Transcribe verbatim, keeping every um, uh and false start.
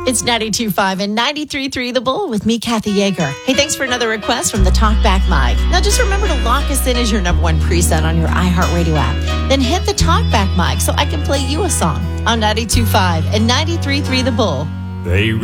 It's ninety-two point five and ninety-three point three The Bull with me, Kathy Yeager. Hey, thanks for another request from the Talkback mic. Now, just remember to lock us in as your number one preset on your iHeartRadio app. Then hit the Talkback mic so I can play you a song on ninety-two point five and ninety-three point three The Bull. They